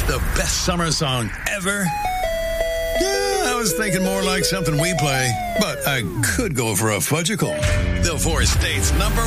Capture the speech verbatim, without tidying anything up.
The best summer song ever? Yeah, I was thinking more like something we play, but I could go for a fudgicle. The four states' number